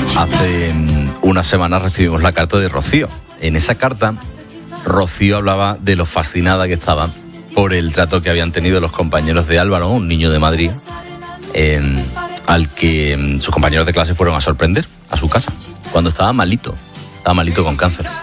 Hace unas semanas recibimos la carta de Rocío. En esa carta, Rocío hablaba de lo fascinada que estaba por el trato que habían tenido los compañeros de Álvaro, un niño de Madrid, al que sus compañeros de clase fueron a sorprender a su casa cuando estaba malito con cáncer.